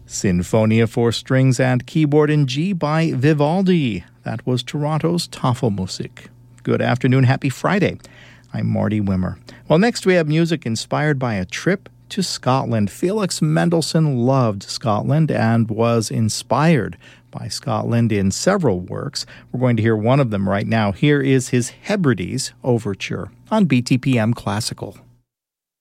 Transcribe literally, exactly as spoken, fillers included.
Sinfonia for Strings and Keyboard in G by Vivaldi. That was Toronto's Tafelmusik. Good afternoon, happy Friday. I'm Marty Wimmer. Well, next we have music inspired by a trip to Scotland. Felix Mendelssohn loved Scotland and was inspired by Scotland in several works. We're going to hear one of them right now. Here is his Hebrides Overture on B T P M Classical.